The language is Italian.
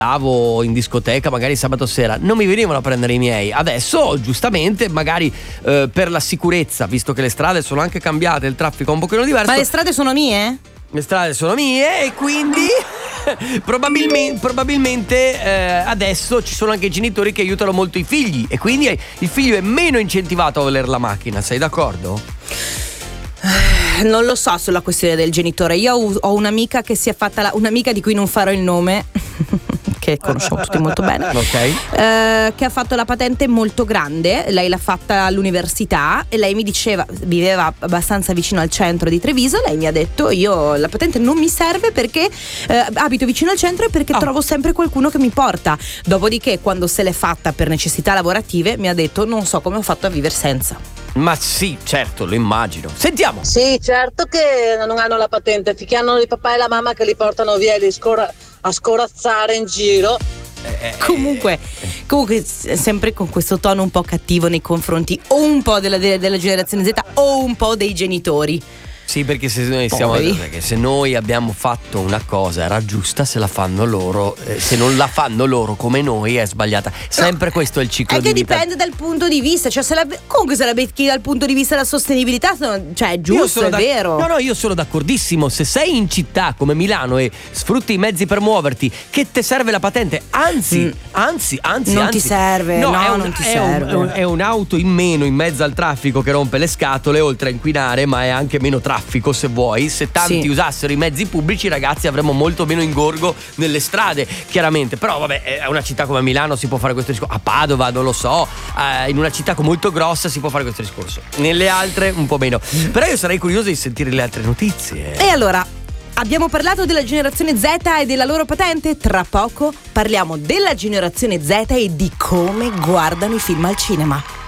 andavo in discoteca magari sabato sera, non mi venivano a prendere i miei. Adesso giustamente magari per la sicurezza, visto che le strade sono anche cambiate, il traffico è un pochino diverso. Ma le strade sono mie? Le strade sono mie e quindi probabilmente adesso ci sono anche genitori che aiutano molto i figli e quindi il figlio è meno incentivato a volere la macchina, sei d'accordo? Non lo so sulla questione del genitore. Io ho un'amica che si è fatta un'amica di cui non farò il nome che conosciamo tutti molto bene, che ha fatto la patente molto grande. Lei l'ha fatta all'università e lei mi diceva, viveva abbastanza vicino al centro di Treviso, lei mi ha detto: io la patente non mi serve perché abito vicino al centro e perché trovo sempre qualcuno che mi porta. Dopodiché, quando se l'è fatta per necessità lavorative, mi ha detto: non so come ho fatto a vivere senza. Ma sì, certo, lo immagino. Sentiamo. Sì, certo che non hanno la patente, finché hanno il papà e la mamma che li portano via e li a scorazzare in giro. Comunque sempre con questo tono un po' cattivo nei confronti o un po' della generazione Z o un po' dei genitori. Sì, perché se noi abbiamo fatto una cosa era giusta, se la fanno loro, se non la fanno loro come noi è sbagliata. Sempre questo è il ciclo di vita. È che dipende dal punto di vista, cioè comunque se la becchi dal punto di vista della sostenibilità, cioè è giusto, è vero. No, io sono d'accordissimo. Se sei in città come Milano e sfrutti i mezzi per muoverti, che te serve la patente? Anzi, non ti serve. Non ti serve. È un'auto in meno in mezzo al traffico che rompe le scatole, oltre a inquinare, ma è anche meno traffico, se vuoi. Se tanti usassero i mezzi pubblici, ragazzi, avremmo molto meno ingorgo nelle strade, chiaramente. Però vabbè, è una città come Milano si può fare questo discorso. A Padova, non lo so, in una città molto grossa si può fare questo discorso. Nelle altre un po' meno. Però io sarei curioso di sentire le altre notizie. E allora, abbiamo parlato della generazione Z e della loro patente. Tra poco parliamo della generazione Z e di come guardano i film al cinema.